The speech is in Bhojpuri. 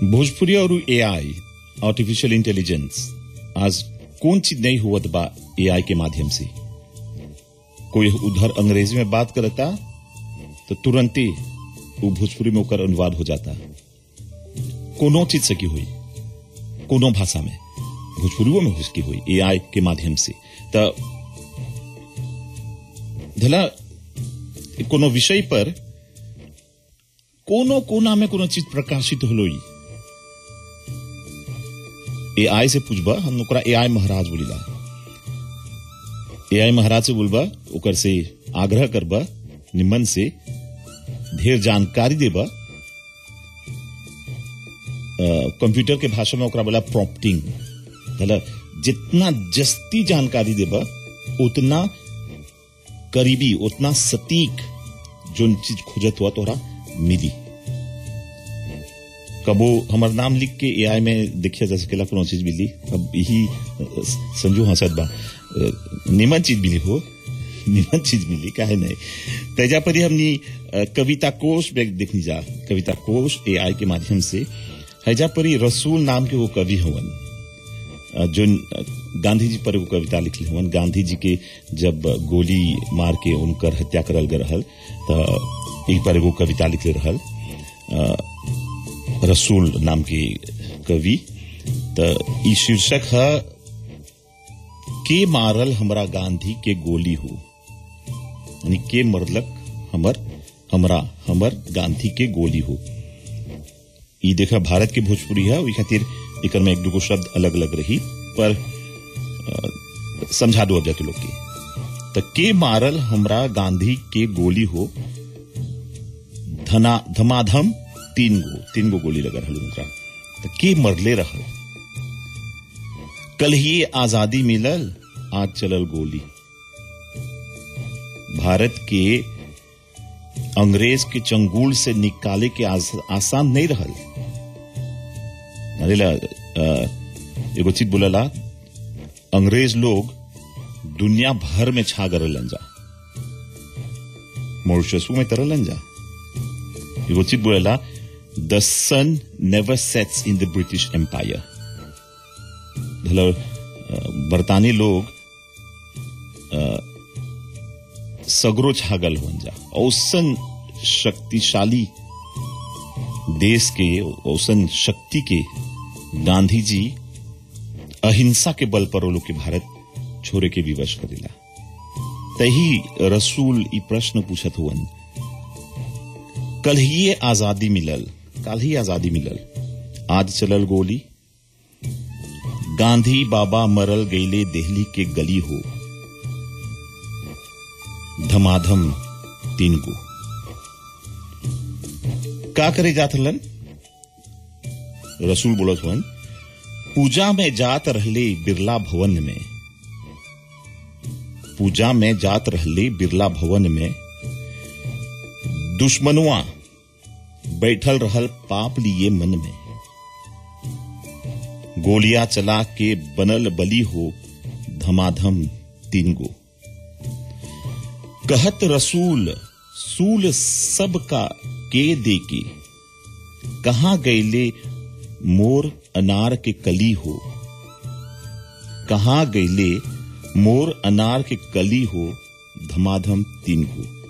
भोजपुरी और एआई आर्टिफिशियल इंटेलिजेंस आज कौन चीज नहीं हुआ बा एआई के माध्यम से। कोई उधर अंग्रेजी में बात करता तो तुरंत ही वो भोजपुरी में होकर अनुवाद हो जाता। कोनो चीज सकी हुई कोनो भाषा में भोजपुरी में उसकी हुई एआई के माध्यम से। तो भला कोनो विषय पर कोनो कोना में कोनो चीज प्रकाशित होलोई एआई से पूछबा, हम ओकरा एआई महाराज बोलिला। एआई महाराज से बोलबा, ओकर से आग्रह करबा, निमन से ढेर जानकारी देबा। कंप्यूटर के भाषा में ओकरा बोला प्रॉम्प्टिंग। मतलब जितना जस्ती जानकारी देबा उतना करीबी, उतना सटीक जो चीज खोजत हुआ तोरा मिली। कबो हमार नाम लिख के एआई में देखिया जा सकेला कोनो चीज मिली। अब यही संजू हंसत बा, निमन चीज मिली हो, निमन चीज मिली काहे नहीं। तेजा पर हमनी कविता कोश में देखनी जा, कविता कोश एआई के माध्यम से। हैजा पर रसूल नाम के वो कवि हवन जो गांधी जी पर वो कविता लिखले हवन। गांधी जी के जब गोली मार के उनकर हत्या करल गए रहल तो एक पर वो कविता लिखले रहल रसूल नाम के कवि। तो ई शीर्षक है के मारल हमरा गांधी के गोली हो, यानी के मरलक हमर गांधी के गोली हो। ई देखा भारत के भोजपुरी है, वही खातिर एकर में एक दो शब्द अलग अलग रही, पर समझा दो अब जाके लोग के। तो के मारल हमरा गांधी के गोली हो, धमाधम तीन गो गोली लगा रहल उनका। तो के मरले रहल, कल ही आजादी मिलल आज चलल गोली। भारत के अंग्रेज के चंगुल से निकाले के आसान नहीं रहल। अरे एगो चीज बोलला, अंग्रेज लोग दुनिया भर में छा गरलन जा, मॉरिशस में तरलन जा। एगो चीज बोलला, The sun never sets in the British Empire। बरतानी लोग सगरो छागल हो जा। औसन शक्तिशाली देश के, औसन शक्ति के गांधी जी अहिंसा के बल पर वो लोग के भारत छोड़े के विवश करेला। तही रसूल ई प्रश्न पूछत हुवन, कल ही आजादी मिलल, कल ही आजादी मिलल आज चलल गोली। गांधी बाबा मरल गईले देहली के गली हो, धमाधम तीन गो। का करे जात हलन? रसूल बोलत हुवन, पूजा में जात रहले बिरला भवन में, पूजा में जात रहले बिरला भवन में। दुश्मनुआ बैठल रहल पाप लिए मन में, गोलियां चला के बनल बली हो, धमाधम तीन गो। कहत रसूल सूल सबका के दे के, कहां गईले मोर अनार के कली हो, कहां गईले मोर अनार के कली हो, धमाधम तीन गो।